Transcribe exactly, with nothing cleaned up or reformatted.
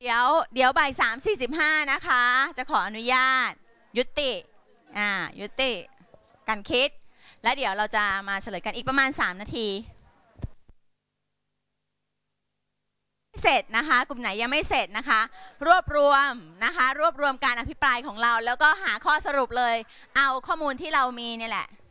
เดี๋ยวเดี๋ยวบ่ายสามสี่สิบห้านะคะจะขออนุญาตยุติอ่ายุติการคิดและเดี๋ยวเราจะมาเฉลยกันอีกประมาณสามนาทีเสร็จนะคะกลุ่มไหนยังไม่เสร็จนะคะรวบรวมนะคะรวบรวมการอภิปรายของเราแล้วก็หาข้อสรุปเลยเอาข้อมูลที่เรามีนี่แหละ